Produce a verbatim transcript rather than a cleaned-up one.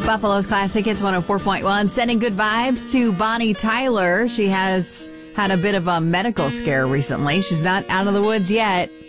Buffalo's Classic Hits one oh four point one. Sending good vibes to Bonnie Tyler. She has had a bit of a medical scare recently. She's not out of the woods yet.